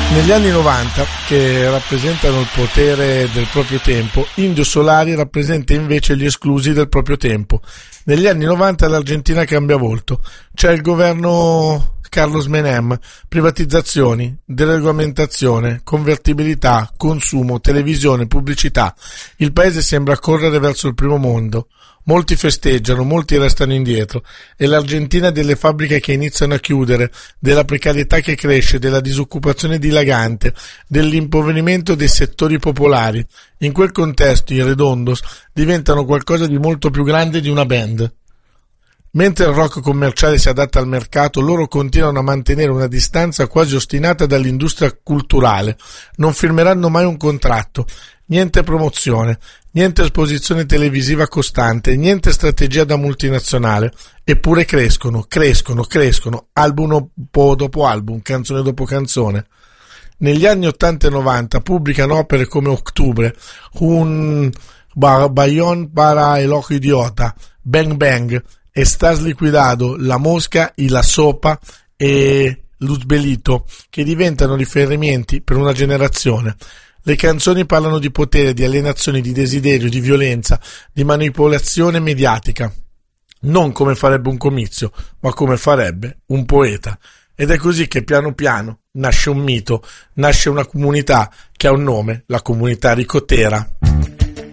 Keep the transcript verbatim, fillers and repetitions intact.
Negli anni novanta, che rappresentano il potere del proprio tempo, Indio Solari rappresenta invece gli esclusi del proprio tempo. Negli anni novanta l'Argentina cambia volto. C'è il governo Carlos Menem, privatizzazioni, deregolamentazione, convertibilità, consumo, televisione, pubblicità. Il paese sembra correre verso il primo mondo. Molti festeggiano, molti restano indietro. È l'Argentina delle fabbriche che iniziano a chiudere, della precarietà che cresce, della disoccupazione dilagante, dell'impoverimento dei settori popolari. In quel contesto i Redondos diventano qualcosa di molto più grande di una band. Mentre il rock commerciale si adatta al mercato, loro continuano a mantenere una distanza quasi ostinata dall'industria culturale. Non firmeranno mai un contratto. Niente promozione, niente esposizione televisiva costante, niente strategia da multinazionale. Eppure crescono, crescono, crescono, album dopo album, canzone dopo canzone. Negli anni ottanta e novanta pubblicano opere come Octubre, Un Bayón para el Ojo Idiota, Bang Bang, Estás Liquidado, La Mosca y la Sopa e Luzbelito, che diventano riferimenti per una generazione. Le canzoni parlano di potere, di alienazione, di desiderio, di violenza, di manipolazione mediatica. Non come farebbe un comizio, ma come farebbe un poeta. Ed è così che piano piano nasce un mito, nasce una comunità che ha un nome, la comunità ricotera.